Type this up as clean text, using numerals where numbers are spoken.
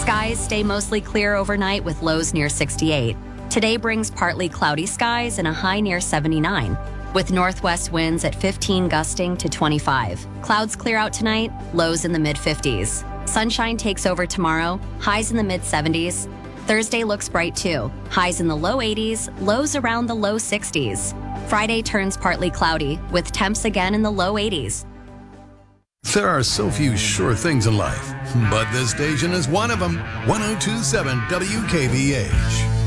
Skies stay mostly clear overnight with lows near 68. Today brings partly cloudy skies and a high near 79, with northwest winds at 15 gusting to 25. Clouds clear out tonight, lows in the mid-50s. Sunshine takes over tomorrow, highs in the mid-70s. Thursday looks bright too, highs in the low 80s, lows around the low 60s. Friday turns partly cloudy, with temps again in the low 80s. There are so few sure things in life, but this station is one of them. 102.7 WKVH.